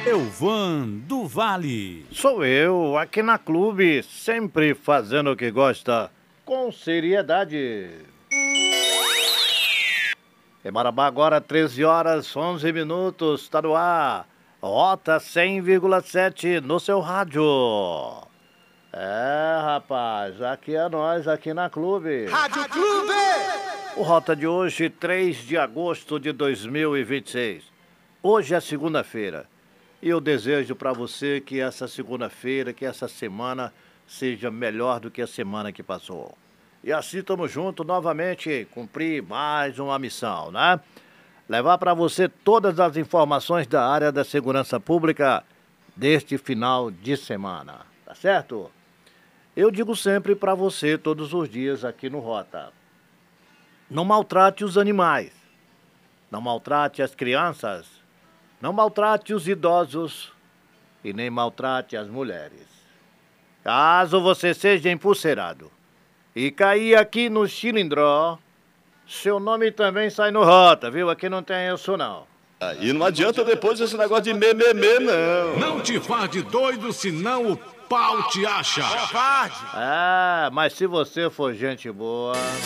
Elvan do Vale. Sou eu, aqui na Clube, sempre fazendo o que gosta, com seriedade. Em Marabá agora, 13 horas, 11 minutos, tá no ar. Rota 100,7 no seu rádio. É, rapaz, aqui é nós, aqui na Clube. Rádio Clube! O Rota de hoje, 3 de agosto de 2026. Hoje é segunda-feira. E eu desejo para você que essa segunda-feira, que essa semana seja melhor do que a semana que passou. E assim estamos juntos novamente, cumprir mais uma missão, né? Levar para você todas as informações da área da segurança pública deste final de semana, tá certo? Eu digo sempre para você, todos os dias aqui no Rota, não maltrate os animais, não maltrate as crianças, não maltrate os idosos e nem maltrate as mulheres. Caso você seja empulseirado e cair aqui no Chilindró, seu nome também sai no Rota, viu? Aqui não tem isso, não. E não adianta depois esse negócio de mememê, não. Não te faz de doido, senão o pau te acha. Mas se você for gente boa...